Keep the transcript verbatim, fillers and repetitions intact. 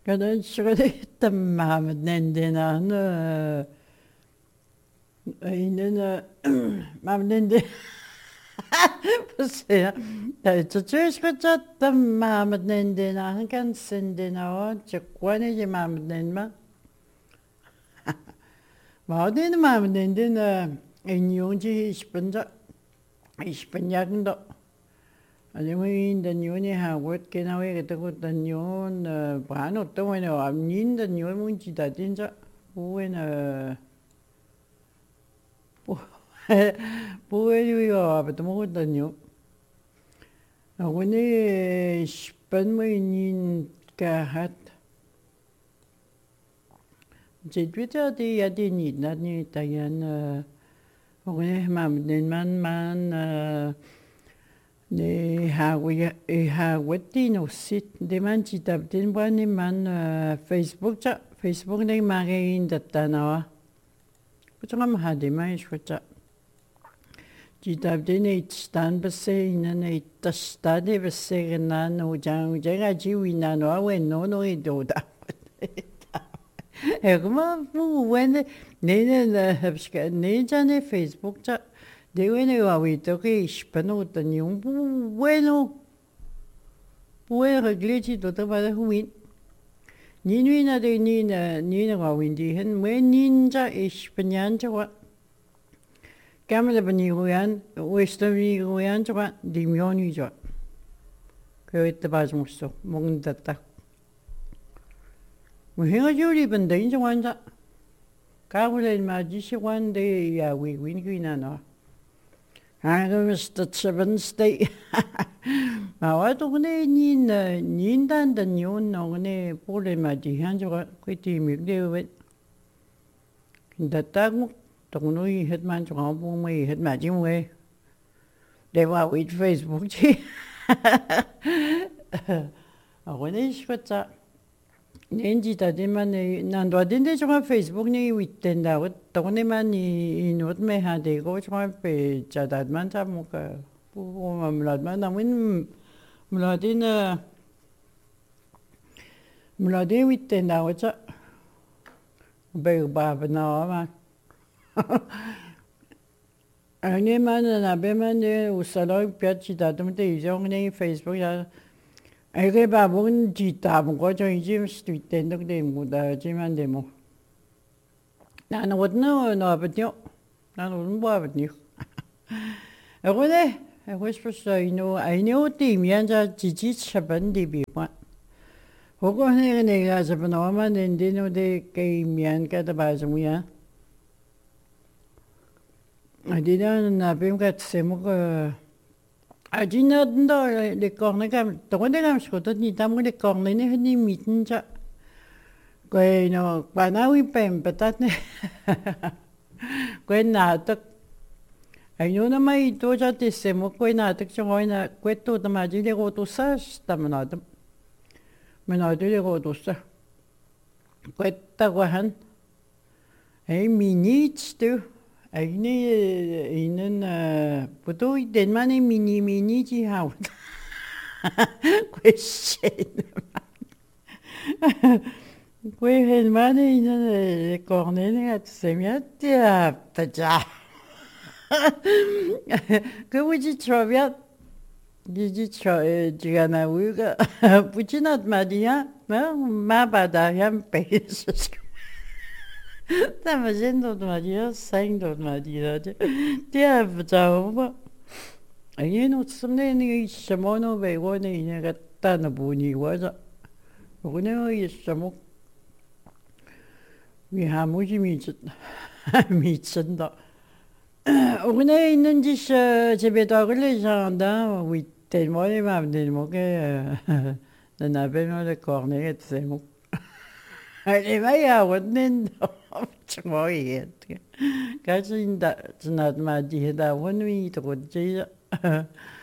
그런 식으로 했던 마음은 낸데나는 이는 마음 낸데 보세요. 저 주시고 쳤던 마음은 낸데나 한간 쓴데나 적관이지 마음은 낸마 마음은 마음은 낸데나 인용지 이십 분 자 이십 분 약도 아니 뭐 인던 요니 하고 깨나왜 그때부터 요 반어 또는 암닌던 요 문지다 진짜 오해는 보여줘요. 아무도 못하거든요. 오늘 십번 모이니까 핫. 제주도에 야디니 나니 다yan 오늘 마음만만 네 하고 하고 티노시 데만 지답된 번에만 페이스북 자 페이스북 내 마게 인다 나와. 그좀 하디만 있었자. 지답된 이스탄 버세이는 이따스타데 버세가 노장 제가 지위나 노왜 노노이도다. 그만 뭐왜 내는 합시가 내전에 페이스북 자 내외네 와위도 그 스파노던 용 bueno puede regleci todo para huin 니누이나 데 니나 니나 와윈디 한 웬닌자 이스파니안 저와 까메르바니고얀 웨스터미고얀 저와 디미온이죠 그때 봐주면서 먹는다 뭐 해가지고 근데 인제 완자 가불에 마지시 완데 야 위윈기나나 아 그러면서 세븐스데이 마와도 그네 닌 닌단단 요노 그네 볼에 마지 한저가 그때 미래에 근데 딱 동노이 헷만 좀 보면 헷마지 왜 내가 위 페이스북 지 아 그네 시거자 낸지다 되면 난도 안된데 정말 페이스북이 윗된다고 또네만 이 노트메 하되고 정말 배자다만 참고가 보고만 물라만 나면 물라디나 물라디 윗된다고 저 배우바바 나와만 아니면은 아베만 우살로 볕지다 되면 이정네 페이스북이야 애게 바보는 짓다 보고 저희 지금 수도 있던데 근데 못하지만 데뭐 나는 어디는 나버려 나는 어디 뭐버려 어거네 하고 싶었어 이노 아이노 때문에 자 지지 처번 디비만 그거 내가 내가 저번 오만 된데노데 게임이안 가다 봐주면 어디는 나뱀 같이 먹어 아직나도 les cornes comme donc on est comme ni tamo les cornes ni ni mitinja que no bana wi pem patat ne que na tak ai no na mai to ja te se mo que na tak choi na que to ta ma ji le go to sa sta ma na me na de le go to sa que ta go han ai minutes tu 아니 이는 보통 된만이 미니 미니지 하고 question 왜 만에 있는 corne가 세미야 따자 그 우지 처비야 디지 처 지가나 우가 부치낫 마디야 마바다 한 페이스 Estava gente de Maria, saindo de Maria. Teve já uma. Aí não se nem chamou no veio nem era tão bonito já. O que não ia chamou. We have muita 미친 미친다. O que não 있는지 집에다 그래서다. We 때문에 마음대로 먹게. 나 배면에 cornet c'est mon. Allez, vaya, 왔는데 정말 같이 인다 지나마 뒤에다 원위도 고지